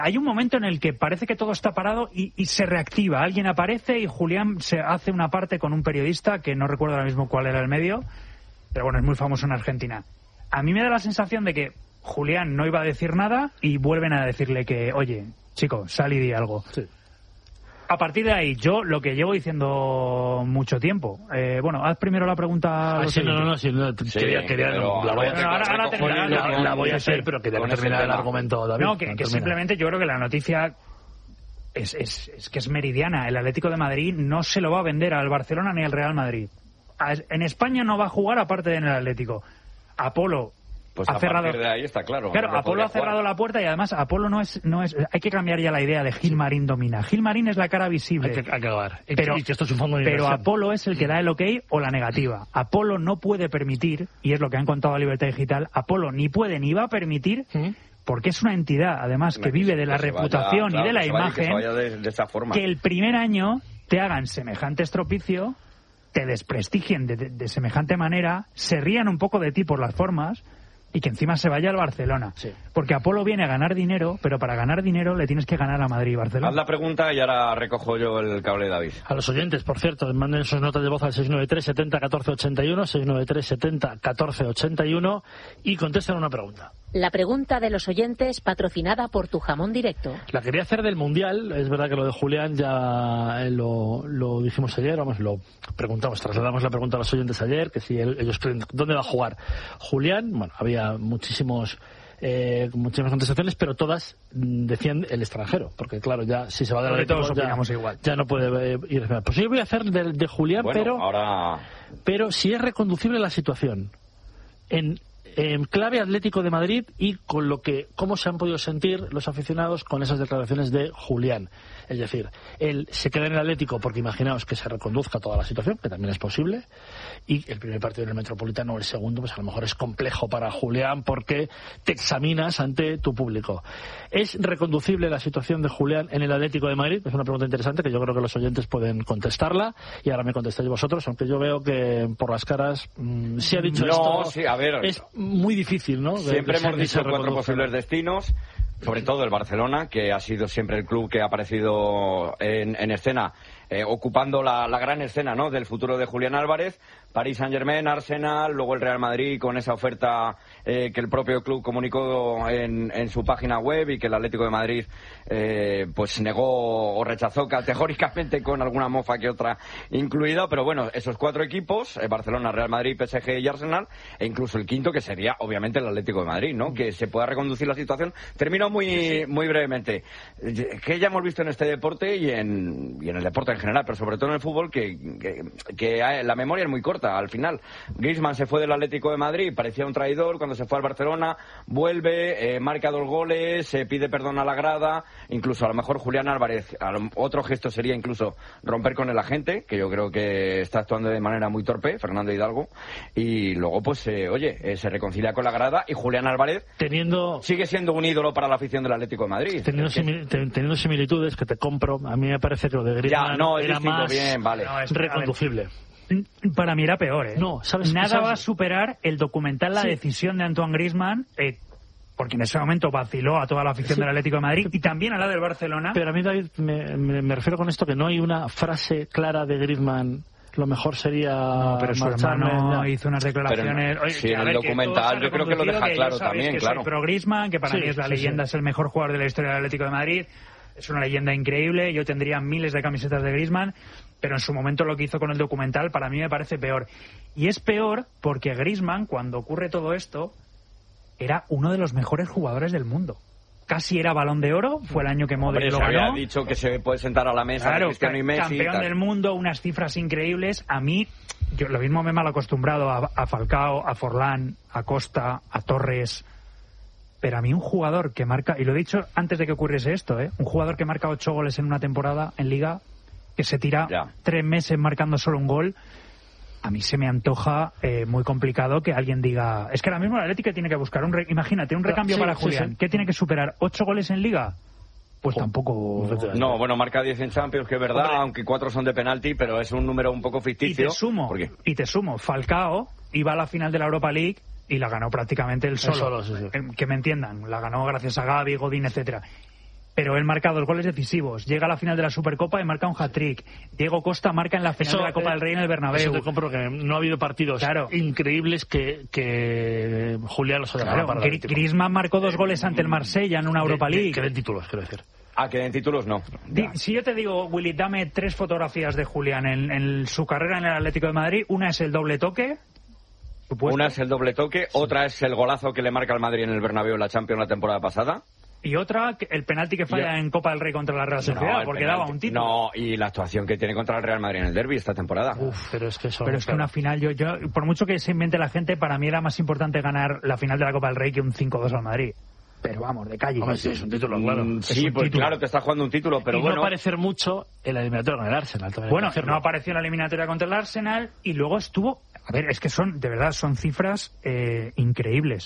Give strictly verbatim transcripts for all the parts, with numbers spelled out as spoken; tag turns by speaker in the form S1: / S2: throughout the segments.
S1: Hay un momento en el que parece que todo está parado y, y se reactiva. Alguien aparece y Julián se hace una parte con un periodista, que no recuerdo ahora mismo cuál era el medio, pero bueno, es muy famoso en Argentina. A mí me da la sensación de que Julián no iba a decir nada y vuelven a decirle que, oye, chico, sal y di algo. Sí. A partir de ahí, yo lo que llevo diciendo mucho tiempo. Eh, bueno, haz primero la pregunta.
S2: Ah, sí, no, no, no, sí, no,
S3: sí,
S2: quería, quería, no, la voy a hacer,
S1: ahora, ahora terminar,
S2: la, la, la voy a hacer, pero quería terminar el argumento, David.
S1: No, que, que simplemente yo creo que la noticia es, es, es que es meridiana. El Atlético de Madrid no se lo va a vender al Barcelona ni al Real Madrid. En España no va a jugar aparte de en el Atlético. Apolo
S3: pues
S1: ha
S3: a
S1: cerrado.
S3: Partir de ahí está claro.
S1: Claro,
S3: no
S1: Apolo ha cerrado
S3: jugar.
S1: la puerta y además Apolo no es, no es. Hay que cambiar ya la idea de Gilmarín domina. Gilmarín es la cara visible.
S2: Hay que acabar.
S1: Pero,
S2: y que esto es un fondo de
S1: pero
S2: inversión.
S1: Apolo es el que da el ok o la negativa. Apolo no puede permitir, y es lo que han contado a Libertad Digital, Apolo ni puede ni va a permitir. ¿Mm? Porque es una entidad, además, que vive de la reputación y de la imagen, que el primer año te hagan semejante estropicio, te desprestigien de, de, de semejante manera, se rían un poco de ti por las formas y que encima se vaya al Barcelona. Sí. Porque Apolo viene a ganar dinero, pero para ganar dinero le tienes que ganar a Madrid y Barcelona.
S3: Haz la pregunta y ahora recojo yo el cable de David.
S2: A los oyentes, por cierto, manden sus notas de voz al seis nueve tres setenta catorce ochenta y uno, seis nueve tres setenta catorce ochenta y uno y contesten una pregunta.
S4: La pregunta de los oyentes, patrocinada por Tu Jamón Directo.
S2: La quería hacer del Mundial. Es verdad que lo de Julián ya lo, lo dijimos ayer, vamos, lo preguntamos, trasladamos la pregunta a los oyentes ayer, que si él, ellos creen dónde va a jugar Julián. Bueno, había muchísimos eh, muchísimas contestaciones, pero todas decían el extranjero, porque claro, ya si se va de la
S1: todos
S2: ya,
S1: opinamos igual.
S2: Ya no puede ir. Pues yo voy a hacer de, de Julián,
S3: bueno,
S2: pero
S3: ahora...
S2: pero si es reconducible la situación en en clave Atlético de Madrid y con lo que cómo se han podido sentir los aficionados con esas declaraciones de Julián. Es decir, él se queda en el Atlético porque imaginaos que se reconduzca toda la situación, que también es posible, y el primer partido en el Metropolitano o el segundo, pues a lo mejor es complejo para Julián porque te examinas ante tu público. ¿Es reconducible la situación de Julián en el Atlético de Madrid? Es una pregunta interesante que yo creo que los oyentes pueden contestarla y ahora me contestáis vosotros, aunque yo veo que por las caras mmm, si ha dicho
S3: no,
S2: esto
S3: sí, a ver,
S2: es muy difícil, ¿no?
S3: Siempre
S2: de, de
S3: hemos dicho cuatro posibles destinos, sobre todo el Barcelona, que ha sido siempre el club que ha aparecido en, en escena, eh, ocupando la, la gran escena, ¿no?, del futuro de Julián Álvarez. París Saint-Germain, Arsenal, luego el Real Madrid con esa oferta eh, que el propio club comunicó en, en su página web y que el Atlético de Madrid eh, pues negó o rechazó categóricamente, con alguna mofa que otra incluida. Pero bueno, esos cuatro equipos, eh, Barcelona, Real Madrid, P S G y Arsenal, e incluso el quinto, que sería obviamente el Atlético de Madrid, ¿no?, que se pueda reconducir la situación. Termino muy muy brevemente. Que ya hemos visto en este deporte y en, y en el deporte en general, pero sobre todo en el fútbol, que, que, que la memoria es muy corta. Al final, Griezmann se fue del Atlético de Madrid, parecía un traidor. Cuando se fue al Barcelona, vuelve, eh, marca dos goles, eh, pide perdón a la grada. Incluso a lo mejor Julián Álvarez, a lo, otro gesto sería incluso romper con el agente, que yo creo que está actuando de manera muy torpe, Fernando Hidalgo. Y luego, pues, eh, oye, eh, se reconcilia con la grada y Julián Álvarez
S2: teniendo
S3: sigue siendo un ídolo para la afición del Atlético de Madrid.
S2: Teniendo, simil, teniendo similitudes que te compro, a mí me parece que lo de Griezmann
S3: ya, no,
S2: era más
S3: bien, vale.
S2: no, es reconducible.
S1: Para mí era peor, ¿eh?
S2: No, ¿sabes?
S1: Nada
S2: ¿sabes?
S1: va a superar el documental La sí. decisión de Antoine Griezmann, eh, porque en ese momento vaciló a toda la afición sí. del Atlético de Madrid y también a la del Barcelona.
S2: Pero a mí, David, me, me, me refiero con esto que no hay una frase clara de Griezmann. Lo mejor sería
S1: no, pero su hermano hizo unas declaraciones.
S3: Pero, Oye, sí, que, en el documental yo creo que lo deja
S1: que
S3: claro
S1: también,
S3: que
S1: claro. Pro Griezmann, que para sí, mí es la sí, leyenda, sí. es el mejor jugador de la historia del Atlético de Madrid. Es una leyenda increíble. Yo tendría miles de camisetas de Griezmann, pero en su momento lo que hizo con el documental para mí me parece peor. Y es peor porque Griezmann, cuando ocurre todo esto, era uno de los mejores jugadores del mundo. Casi era Balón de Oro, fue el año que Modric lo ganó.
S3: Había dicho que se puede sentar a la mesa
S1: claro,
S3: de Cristiano y Messi.
S1: Campeón
S3: tal.
S1: del mundo, unas cifras increíbles. A mí, yo lo mismo me he mal acostumbrado a, a Falcao, a Forlán, a Costa, a Torres. Pero a mí un jugador que marca, y lo he dicho antes de que ocurriese esto, ¿eh? un jugador que marca ocho goles en una temporada en Liga, que se tira ya. tres meses marcando solo un gol, a mí se me antoja eh, muy complicado que alguien diga... Es que ahora mismo el Atlético tiene que buscar un... Re... Imagínate, un recambio sí, para Julián. Sí, sí. ¿Qué tiene que superar? ¿Ocho goles en Liga? Pues oh, tampoco...
S3: No, bueno, marca diez en Champions, que es verdad, Hombre. aunque cuatro son de penalti, pero es un número un poco ficticio.
S1: Y te sumo, y te sumo, Falcao iba a la final de la Europa League y la ganó prácticamente él solo.
S2: El solo sí, sí.
S1: Que me entiendan, la ganó gracias a Gavi, Godín, etcétera. pero él marca dos goles decisivos. Llega a la final de la Supercopa y marca un hat-trick. Diego Costa marca en la final
S2: Eso,
S1: de la Copa
S2: eh,
S1: del Rey en el Bernabéu.
S2: Eso te compro, que no ha habido partidos
S1: Claro.
S2: increíbles que, que Julián los haya
S1: Claro,
S2: ganado para el
S1: Gri-
S2: Atlético.
S1: Griezmann marcó dos goles ante el Marsella en una Europa
S2: Que- que-
S1: League.
S2: Que den títulos, quiero decir.
S3: Ah, que en títulos no.
S1: Di- Si yo te digo, Willy, dame tres fotografías de Julián en, en su carrera en el Atlético de Madrid. Una es el doble toque. Supuesto.
S3: Una es el doble toque, otra es el golazo que le marca al Madrid en el Bernabéu en la Champions la temporada pasada.
S1: Y otra, que- el penalti que falla
S3: Yo-
S1: en Copa del Rey contra la Real Sociedad,
S3: el
S1: porque
S3: penalti.
S1: daba un título.
S3: No, y la actuación que tiene contra el Real Madrid en el derbi esta temporada.
S2: Uf, pero es que eso...
S1: Pero es que una final, yo, yo, por mucho que se invente la gente, para mí era más importante ganar la final de la Copa del Rey que un cinco dos al Madrid. Pero vamos, de calle.
S2: Hombre, sí, es un título, claro.
S3: Mm,
S2: Es
S3: sí,
S2: un
S3: pues
S2: título.
S3: claro, te estás jugando un título, pero
S2: y
S3: bueno.
S2: no parecer mucho en la eliminatoria con el Arsenal. también hay
S1: Bueno,
S2: que hacerlo.
S1: no apareció en la eliminatoria contra el Arsenal y luego estuvo... A ver, es que son, de verdad, son cifras eh, increíbles.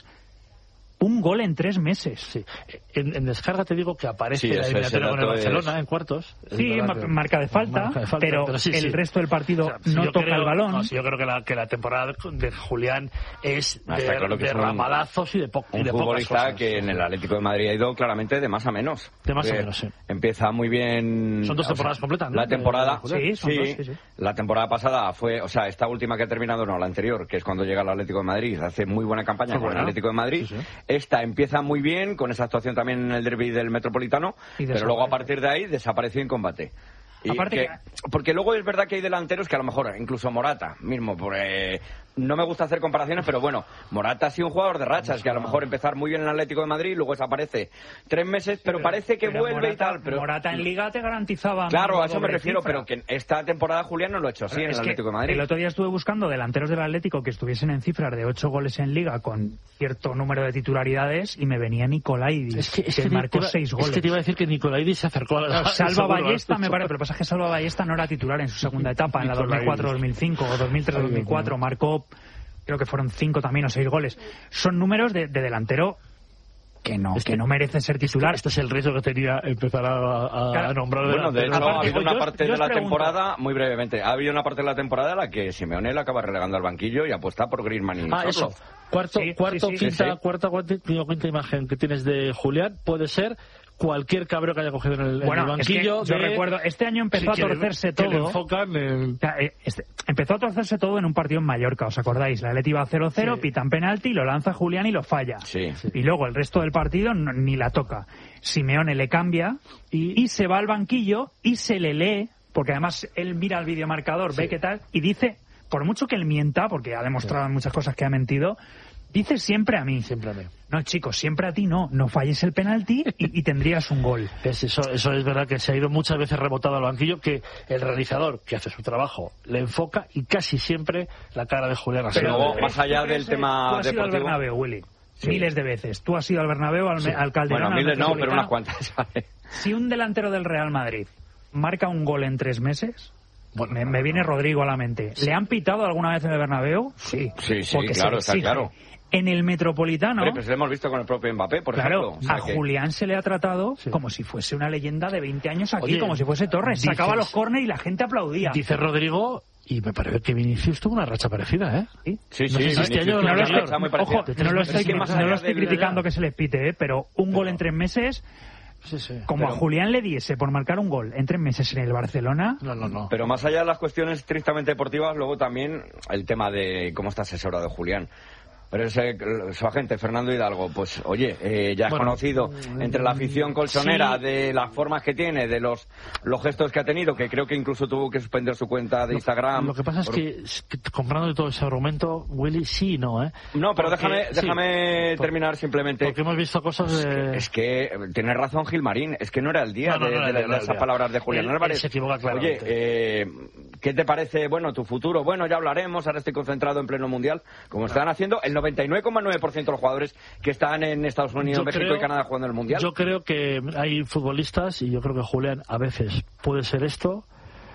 S1: Un gol en tres meses.
S2: Sí. En, en descarga te digo que aparece
S3: Sí,
S2: la
S3: ese-
S2: eliminatoria
S3: ese
S2: con el
S3: dato
S2: Barcelona
S3: es-
S2: en cuartos. Es
S1: Sí,
S2: verdad
S1: ma-
S2: que-
S1: marca de falta,
S2: marca de falta,
S1: pero,
S2: sí,
S1: el
S2: sí.
S1: resto del partido
S2: O sea, si
S1: no
S2: yo
S1: toca
S2: creo-
S1: el balón.
S2: no, si yo creo que la, que la temporada de Julián es
S3: Ah,
S2: de,
S3: está claro que
S2: de
S3: es un-
S2: ramalazos y de, po- y
S3: Un
S2: de pocas
S3: futbolista
S2: cosas.
S3: que en el Atlético de Madrid ha ido claramente de más a menos.
S2: De más a
S3: Porque
S2: menos, sí.
S3: Empieza muy bien.
S2: Son dos
S3: o sea,
S2: temporadas completas, ¿no?
S3: La temporada.
S2: De-
S1: Sí, son dos, sí, sí.
S3: La temporada pasada fue, o sea, esta última que ha terminado, no, la anterior, que es cuando llega al Atlético de Madrid, hace muy buena campaña
S2: Fue
S3: con el
S2: buena.
S3: Atlético de Madrid.
S2: Sí, sí.
S3: Esta empieza muy bien, con esa actuación también en el derbi del Metropolitano,
S1: Y
S3: pero luego a
S1: desaparece.
S3: partir de ahí desapareció en combate. Y
S1: Aparte
S3: que-
S1: que-
S3: porque luego es verdad que hay delanteros que a lo mejor, incluso Morata mismo, por, eh, no me gusta hacer comparaciones, pero bueno, Morata ha sido un jugador de rachas, que a lo mejor empezar muy bien en el Atlético de Madrid, luego desaparece tres meses, pero, parece que
S1: pero
S3: vuelve
S1: Morata,
S3: y tal. Pero
S1: Morata en Liga te garantizaba...
S3: claro, a eso me
S1: doble
S3: refiero,
S1: cifra.
S3: pero que esta temporada Julián no lo ha hecho así en
S1: Es
S3: el
S1: que
S3: Atlético de Madrid.
S1: El otro día estuve buscando delanteros del Atlético que estuviesen en cifras de ocho goles en Liga con cierto número de titularidades y me venía Nicolaidis,
S2: Es que, es
S1: que
S2: que te
S1: marcó
S2: iba-
S1: seis
S2: es
S1: goles.
S2: que te iba a decir que Nicolaidis se acercó a la...
S1: Claro, Salva
S2: seguro,
S1: Ballesta
S2: ¿no?
S1: me parece, pero lo que pasa es que Salva Ballesta no era titular en su segunda etapa, en la
S2: Nicolaidis.
S1: dos mil cuatro dos mil cinco o dos mil tres dos mil cuatro, marcó, creo que fueron cinco también o seis goles. Son números de, de delantero que no,
S2: Es
S1: que
S2: que-
S1: no merece ser titular.
S2: Este es el riesgo que tenía empezar a, a,
S1: Claro.
S2: a nombrar
S3: Bueno, de hecho,
S2: delanteros.
S3: ha habido
S1: yo
S3: una
S1: os-
S3: parte
S1: yo
S3: de
S1: os
S3: la
S1: pregunto-
S3: temporada, muy brevemente, ha habido una parte de la temporada en la que Simeone le acaba relegando al banquillo y apuesta por Griezmann y
S2: Ah, eso.
S3: Sorloth.
S2: Cuarto,
S1: Sí,
S2: cuarto,
S1: sí, sí.
S2: quinta,
S3: Sí, sí.
S2: cuarta, cuarta, quinta imagen que tienes de Julián puede ser cualquier cabreo que haya cogido en el, en
S1: Bueno,
S2: el
S1: es que
S2: banquillo.
S1: yo
S2: de-
S1: recuerdo, este año empezó
S2: que-
S1: a
S2: que le-
S1: torcerse
S2: que le
S1: todo.
S2: enfocan en...
S1: O sea, eh, este- empezó a torcerse todo en un partido en Mallorca, ¿os acordáis? La Atleti iba cero cero,
S2: Sí.
S1: pitan penalti, lo lanza Julián y lo falla.
S3: Sí.
S1: Y luego el resto del partido no- ni la toca. Simeone le cambia y, y se va al banquillo y se le lee, porque además él mira el videomarcador, ve
S2: Sí.
S1: qué tal, y dice, por mucho que él mienta, porque ha demostrado en muchas cosas que ha mentido, dice siempre a mí.
S2: Siempre a mí.
S1: No, chicos, siempre a ti no. No falles el penalti y, y tendrías un gol.
S2: Es eso, eso es verdad que se ha ido muchas veces rebotado al banquillo, que el realizador que hace su trabajo le enfoca y casi siempre la cara de Julián ha
S3: Pero
S2: sido
S3: luego,
S2: de-
S3: más allá
S1: Tú
S3: del
S1: has-
S3: tema
S1: tú has ido al
S3: deportivo-
S1: Bernabéu, Willy.
S3: Sí.
S1: Miles de veces. Tú has ido al Bernabéu, al, al Calderón.
S3: Bueno,
S1: al
S3: miles no, pero
S1: Metropolitano.
S3: unas cuantas, ¿vale?
S1: Si un delantero del Real Madrid marca un gol en tres meses,
S2: Bueno,
S1: me,
S2: no,
S1: me
S2: no,
S1: viene
S2: no.
S1: Rodrigo a la mente. ¿Le han pitado alguna vez en el Bernabéu? Sí.
S3: Sí, sí,
S1: porque se
S3: claro,
S1: le
S3: está
S1: exige.
S3: claro.
S1: En el Metropolitano,
S3: Hombre, pues lo hemos visto con el propio Mbappé, por
S1: claro,
S3: ejemplo. O sea
S1: a
S3: que-
S1: Julián se le ha tratado
S2: Sí.
S1: como si fuese una leyenda de veinte años aquí,
S2: Oye,
S1: como si fuese Torres.
S2: dices-
S1: Sacaba los córner y la gente aplaudía.
S2: Dice Rodrigo, y me parece que Vinicius tuvo una racha parecida, ¿eh?
S1: ¿Sí?
S3: Sí,
S2: No
S3: sí,
S2: sé si este
S3: Vinicius
S2: año
S3: tiene
S2: no
S3: una
S2: lo estoy-
S3: racha muy
S1: Ojo,
S3: parecida.
S2: de tres
S1: no lo
S2: meses.
S1: estoy,
S3: Es que más
S1: no lo
S3: allá
S1: estoy
S3: del-
S1: criticando que se les pite, ¿eh? pero un gol en tres meses,
S2: Sí, sí.
S1: como
S3: Pero-
S1: a Julián le diese por marcar un gol en tres meses en el Barcelona,
S2: No, no, no.
S3: Pero más allá de las cuestiones estrictamente deportivas, luego también el tema de cómo está asesorado Julián. Pero ese, su agente, Fernando Hidalgo, pues oye, eh, ya es
S2: Bueno,
S3: conocido entre la afición colchonera
S2: sí.
S3: de las formas que tiene, de los, los gestos que ha tenido, que creo que incluso tuvo que suspender su cuenta de Instagram.
S2: Lo que pasa es
S3: por-
S2: que, es que comprando todo ese argumento, Willy, sí y no, ¿eh?
S3: No, pero
S2: Porque-
S3: déjame,
S2: sí,
S3: déjame
S2: por-
S3: terminar simplemente.
S2: Porque hemos visto cosas de...
S3: Es que eh, tiene razón Gilmarín, es que no era el día
S2: No, no,
S3: de,
S2: no era
S3: de-
S2: el día,
S3: de
S2: no era el
S3: esas
S2: día.
S3: palabras de Julián
S2: Él- él
S3: Álvarez.
S2: se equivoca claramente.
S3: Oye, eh, ¿qué te parece, bueno, tu futuro? Bueno, ya hablaremos, ahora estoy concentrado en pleno mundial, como están haciendo el noventa y nueve coma nueve por ciento de los jugadores que están en Estados Unidos,
S2: Yo
S3: México
S2: creo-
S3: y Canadá jugando en el mundial.
S2: Yo creo que hay futbolistas, y yo creo que Julián a veces puede ser esto,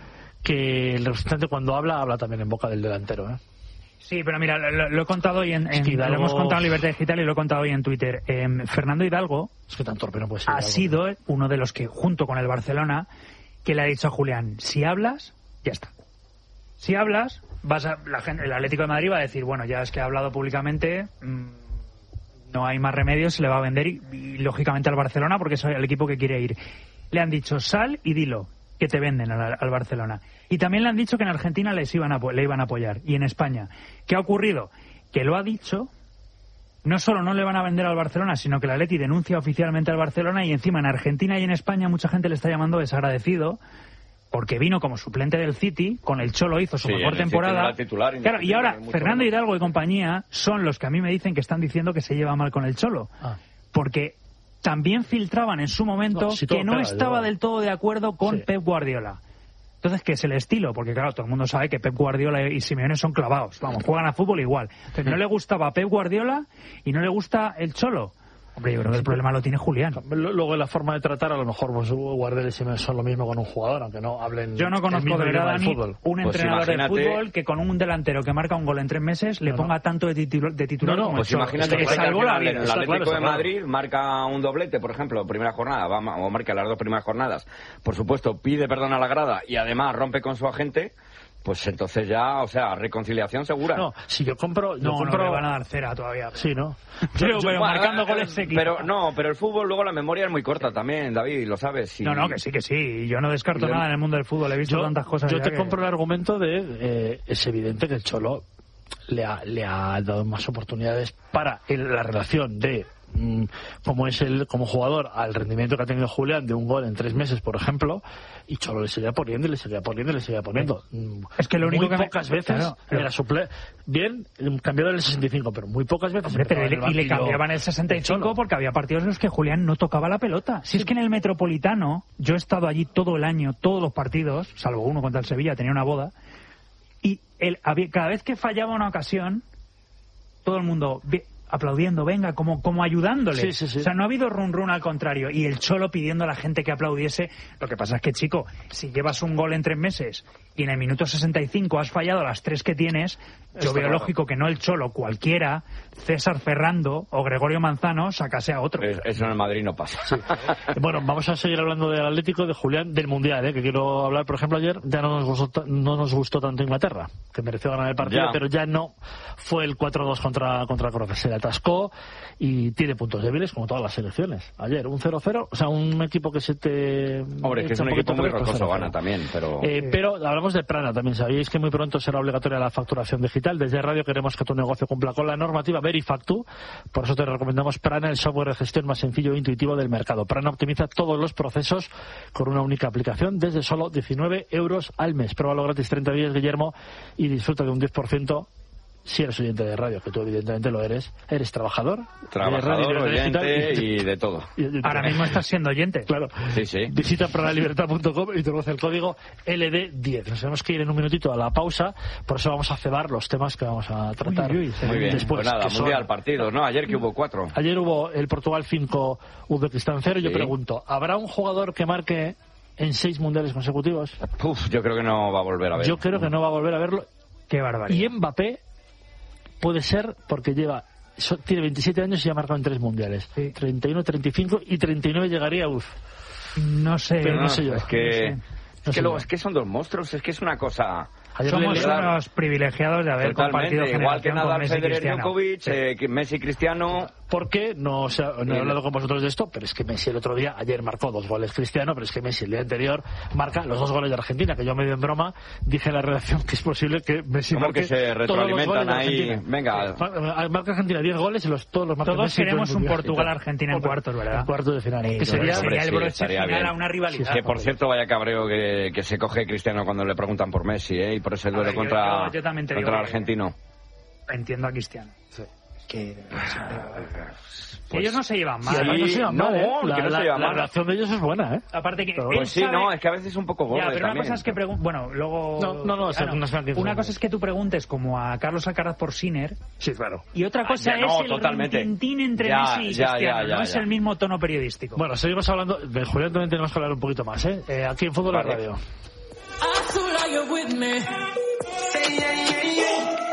S2: que el representante cuando habla, habla también en boca del delantero, ¿eh?
S1: sí, pero mira, lo, lo he contado hoy en,
S2: Es
S1: en-
S2: que Hidalgo-
S1: lo hemos contado en Libertad Digital y lo he contado hoy en Twitter. Em, Fernando Hidalgo
S2: Es que tan torpe no puede ser.
S1: ha
S2: algo.
S1: sido uno de los que, junto con el Barcelona, que le ha dicho a Julián, si hablas, ya está. Si hablas, vas a, la gente, el Atlético de Madrid va a decir, bueno, ya es que ha hablado públicamente, mm, no hay más remedio, se le va a vender y, y lógicamente al Barcelona porque es el equipo que quiere ir. Le han dicho, sal y dilo que te venden al, al Barcelona. Y también le han dicho que en Argentina les iban a, le iban a apoyar. Y en España, ¿qué ha ocurrido? Que lo ha dicho, no solo no le van a vender al Barcelona, sino que el Atleti denuncia oficialmente al Barcelona y encima en Argentina y en España mucha gente le está llamando desagradecido porque vino como suplente del City, con el Cholo hizo su
S3: sí,
S1: mejor temporada. Titular, claro, y ahora Fernando menos. Hidalgo y compañía son los que a mí me dicen que están diciendo que se lleva mal con el Cholo. Ah. Porque también filtraban en su momento no, si que no estaba yo... del todo de acuerdo con sí. Pep Guardiola. Entonces, ¿qué es el estilo? Porque claro, todo el mundo sabe que Pep Guardiola y Simeone son clavados. Vamos, juegan a fútbol igual. Entonces, no le gustaba Pep Guardiola y no le gusta el Cholo. Hombre, yo creo que el problema lo tiene Julián.
S2: Luego, la forma de tratar, a lo mejor pues, Guardiola y Simeone son lo mismo con un jugador, aunque no hablen.
S1: Yo no conozco de verdad ni un
S3: pues
S1: entrenador
S3: imagínate...
S1: de fútbol que con un delantero que marca un gol en tres meses le no, ponga no. tanto de, titul de titular
S3: no, no,
S1: como
S3: pues
S1: el
S3: imagínate
S1: que,
S3: que
S1: salvó la vida.
S3: El Atlético claro, de Madrid claro. marca un doblete, por ejemplo, primera jornada, va, o marca las dos primeras jornadas. Por supuesto, pide perdón a la grada y además rompe con su agente. Pues entonces ya, o sea, reconciliación segura.
S2: No, si yo compro... Yo
S1: no,
S2: compro...
S1: no le van a dar cera todavía.
S2: Sí, ¿no?
S1: Pero, yo, pero marcando goles se
S3: Pero no, pero el fútbol luego la memoria es muy corta también, David, lo sabes. Y...
S1: No, no, que sí, que sí. Yo no descarto yo... nada en el mundo del fútbol. He visto
S2: yo,
S1: tantas cosas.
S2: Yo te
S1: que...
S2: compro el argumento de... Eh, es evidente que el Cholo le ha, le ha dado más oportunidades para el, la relación de... como es el como jugador al rendimiento que ha tenido Julián de un gol en tres meses, por ejemplo, y Cholo le seguía poniendo y le seguía poniendo y le seguía poniendo.
S1: Es que lo único
S2: muy
S1: que
S2: pocas
S1: me...
S2: veces claro, claro. era suple bien cambiado en el sesenta y cinco, pero muy pocas veces.
S1: Hombre, pero el, y le cambiaban el sesenta y cinco porque había partidos en los que Julián no tocaba la pelota. Si es que en el Metropolitano, yo he estado allí todo el año, todos los partidos, salvo uno contra el Sevilla, tenía una boda, y el, había, cada vez que fallaba una ocasión, todo el mundo... aplaudiendo, venga, como, como ayudándole.
S2: Sí, sí, sí.
S1: O sea, no ha habido run run, al contrario. Y el Cholo pidiendo a la gente que aplaudiese. Lo que pasa es que, chico, si llevas un gol en tres meses y en el minuto sesenta y cinco has fallado las tres que tienes, yo Esto veo claro. lógico que no el Cholo, cualquiera, César Ferrando o Gregorio Manzano, sacase a otro.
S3: Es, eso en el Madrid no pasa.
S2: Sí. Bueno, vamos a seguir hablando del Atlético, de Julián, del Mundial, ¿eh? Que quiero hablar. Por ejemplo, ayer ya no nos gustó, no nos gustó tanto Inglaterra, que mereció ganar el partido, ya. pero ya no fue el cuatro dos contra, contra Croacia. Se le atascó y tiene puntos débiles como todas las selecciones. Ayer un cero cero, o sea, un equipo que se te...
S3: Hombre, es que es un, un equipo muy rocoso, gana también, pero...
S2: Eh, pero hablamos de Prana también. Sabéis que muy pronto será obligatoria la facturación digital. Desde Radio queremos que tu negocio cumpla con la normativa Verifactu. Por eso te recomendamos Prana, el software de gestión más sencillo e intuitivo del mercado. Prana optimiza todos los procesos con una única aplicación desde solo diecinueve euros al mes. Pruébalo gratis treinta días, Guillermo, y disfruta de un diez por ciento si eres oyente de radio, que tú evidentemente lo eres. ¿Eres trabajador?
S3: Trabajador, radio, oyente y, y de todo.
S1: Y, y, Ahora mismo estás siendo oyente.
S2: Claro.
S3: Sí, sí.
S2: Visita pranalibertad punto com y introduce el código L D diez. Nos tenemos que ir en un minutito a la pausa, por eso vamos a cebar los temas que vamos a tratar.
S3: Uy, uy, Muy bien, después, pues nada, mundial, son... partidos, ¿no? Ayer que hubo cuatro.
S2: Ayer hubo el Portugal cinco, Uzbekistán cero. Sí. Yo pregunto, ¿habrá un jugador que marque en seis mundiales consecutivos?
S3: Uf, yo creo que no va a volver a ver.
S2: Yo creo que no va a volver a verlo.
S1: Qué barbaridad.
S2: Y Mbappé puede ser porque lleva tiene veintisiete años y ya ha marcado en tres mundiales. Sí. treinta y uno, treinta y cinco y treinta y nueve llegaría, uff.
S1: No sé.
S2: Pero no,
S3: no
S2: sé yo.
S3: Es que,
S2: no sé.
S3: es,
S2: no
S3: que
S2: sé
S3: luego,
S2: yo.
S3: es que son dos monstruos, es que es una cosa...
S1: Ayer Somos unos privilegiados de haber
S3: Totalmente,
S1: compartido
S3: igual que
S1: Nadal,
S3: Federer, Djokovic,
S1: sí.
S3: eh, Messi, Cristiano...
S2: Porque no, o sea, no he hablado con vosotros de esto, pero es que Messi el otro día, ayer marcó dos goles Cristiano, pero es que Messi el día anterior marca los dos goles de Argentina, que yo medio en broma dije en la redacción que es posible que Messi
S3: ¿Cómo
S2: marque
S3: que se retroalimentan ahí? Venga.
S2: Marca Argentina diez goles y los, todos los marca
S1: Todos
S2: Messi.
S1: queremos un Portugal-Argentina en cuartos, ¿verdad?
S2: En cuartos de final.
S1: Sí,
S2: que sería,
S1: hombre, sería el broche
S3: sí,
S1: final
S3: bien.
S1: a una rivalidad.
S3: Sí, que por cierto, vaya cabreo que, que se coge Cristiano cuando le preguntan por Messi, ¿eh? Y por ese duelo ver, contra, yo, yo, yo contra el argentino.
S1: Entiendo a Cristiano.
S2: Sí.
S1: Que... Pues, ellos no se llevan mal.
S2: Sí,
S1: ¿eh?
S2: no se llevan mal,
S3: no,
S2: ¿eh? La,
S3: que no
S2: la,
S3: se llevan
S2: la
S3: mal.
S2: relación de ellos es buena, ¿eh?
S1: Aparte que...
S3: Pues sí,
S1: sabe...
S3: no, es que a veces es un poco borde
S1: ya, pero
S3: también.
S1: una cosa es que pregun... Bueno, luego...
S2: No, no, no,
S1: claro,
S2: no, no,
S1: una cosa es que tú preguntes como a Carlos Alcaraz por Sinner.
S2: Sí, claro.
S1: Y otra cosa
S3: ah, ya,
S1: es
S3: no,
S1: el
S3: totalmente.
S1: rintintín entre
S3: ya,
S1: Messi y
S3: ya,
S1: Cristiano.
S3: ya, ya,
S1: no es
S3: ya.
S1: el mismo tono periodístico.
S2: Bueno, seguimos hablando... De Julián también tenemos que hablar un poquito más, ¿eh? eh aquí en Fútbol
S3: vale.
S2: Radio.